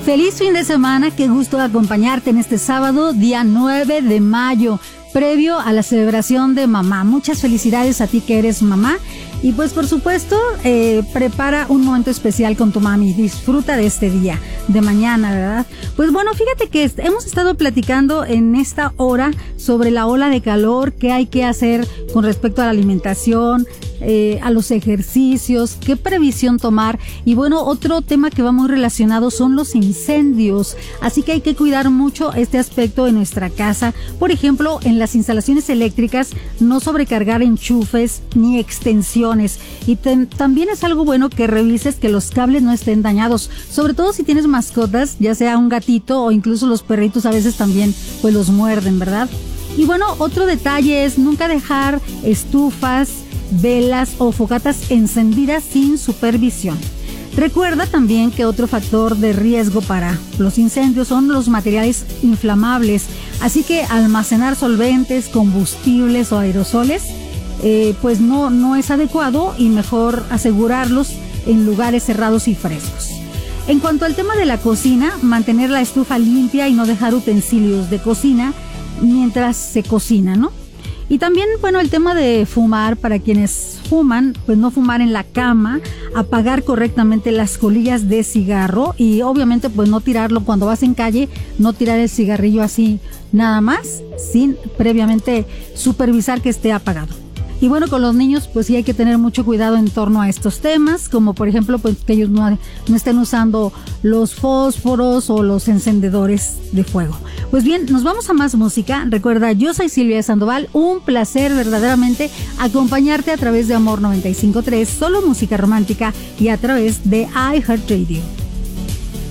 Feliz fin de semana, qué gusto acompañarte en este sábado, día 9 de mayo, previo a la celebración de mamá. Muchas felicidades a ti que eres mamá. Y pues por supuesto, prepara un momento especial con tu mami. Disfruta de este día, de mañana, ¿verdad? Pues bueno, fíjate que hemos estado platicando en esta hora sobre la ola de calor, qué hay que hacer con respecto a la alimentación, a los ejercicios, qué previsión tomar. Y bueno, otro tema que va muy relacionado son los incendios. Así que hay que cuidar mucho este aspecto de nuestra casa. Por ejemplo, en las instalaciones eléctricas, no sobrecargar enchufes ni extensiones. Y también es algo bueno que revises que los cables no estén dañados, sobre todo si tienes mascotas, ya sea un gatito o incluso los perritos a veces también pues los muerden, ¿verdad? Y bueno, otro detalle es nunca dejar estufas, velas o fogatas encendidas sin supervisión. Recuerda también que otro factor de riesgo para los incendios son los materiales inflamables, así que almacenar solventes, combustibles o aerosoles pues no es adecuado y mejor asegurarlos en lugares cerrados y frescos. En cuanto al tema de la cocina, mantener la estufa limpia y no dejar utensilios de cocina mientras se cocina, ¿no? Y también, bueno, el tema de fumar, para quienes fuman, pues no fumar en la cama, apagar correctamente las colillas de cigarro y obviamente pues no tirarlo cuando vas en calle, no tirar el cigarrillo así nada más, sin previamente supervisar que esté apagado. Y bueno, con los niños pues sí hay que tener mucho cuidado en torno a estos temas, como por ejemplo pues que ellos no estén usando los fósforos o los encendedores de fuego. Pues bien, nos vamos a más música. Recuerda, yo soy Silvia Sandoval, un placer verdaderamente acompañarte a través de Amor 95.3, solo música romántica y a través de iHeartRadio.